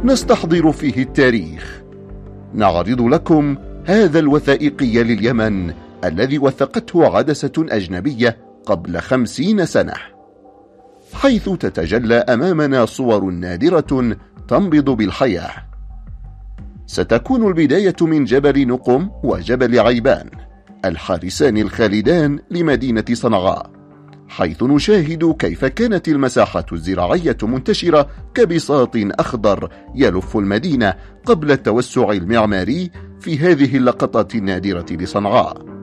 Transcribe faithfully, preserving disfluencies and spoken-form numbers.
نستحضر فيه التاريخ. نعرض لكم هذا الوثائقي لليمن الذي وثقته عدسة أجنبية قبل خمسين سنة، حيث تتجلى أمامنا صور نادرة تنبض بالحياة. ستكون البداية من جبل نقم وجبل عيبان، الحارسان الخالدان لمدينة صنعاء، حيث نشاهد كيف كانت المساحات الزراعية منتشرة كبساط أخضر يلف المدينة قبل التوسع المعماري في هذه اللقطات النادرة لصنعاء.